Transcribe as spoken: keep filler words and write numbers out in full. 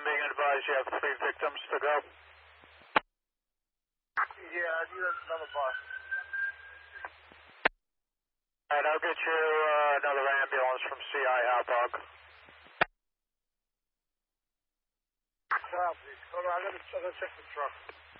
I'm being advised you have three victims to go. Yeah, I need another bus. All right, I'll get you uh, another ambulance from C I Hauppauge. Copy. Hold on, I gotta, I gotta check the truck.